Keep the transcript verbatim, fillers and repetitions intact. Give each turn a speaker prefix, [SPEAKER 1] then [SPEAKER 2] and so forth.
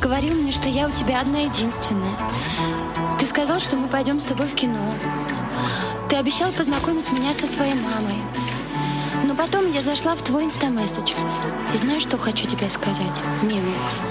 [SPEAKER 1] говорил мне, что я у тебя одна единственная. Ты сказал, что мы пойдем с тобой в кино. Ты обещал познакомить меня со своей мамой. Но потом я зашла в твой инстамесседж. И знаешь, что хочу тебе сказать, милый?